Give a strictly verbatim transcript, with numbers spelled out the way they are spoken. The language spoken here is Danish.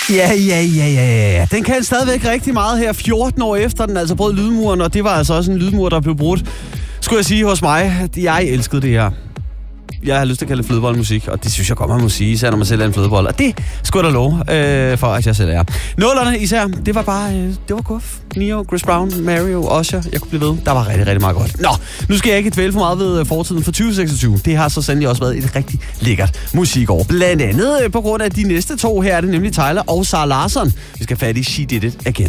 Ja, ja, ja, ja, ja. Den kan stadigvæk rigtig meget her, fjorten år efter den altså brød lydmuren, og det var altså også en lydmur, der blev brudt, skulle jeg sige, hos mig. Jeg elskede det her. Jeg har lyst til at kalde det flødeboldmusik, og det synes jeg godt, man må sige, især når man selv er en flødebold. Og det skulle der lov øh, for, at jeg selv er. Nullerne især, det var bare, øh, det var guf. Neo, Chris Brown, Mario, Usher, jeg kunne blive ved. Der var rigtig, rigtig meget godt. Nå, nu skal jeg ikke dvæle for meget ved fortiden for tyve seksogtyve. Det har så sandelig også været et rigtig lækkert musikår. Blandt andet øh, på grund af de næste to her er det nemlig Tyler og Zara Larsson. Vi skal fat i She Did It Again.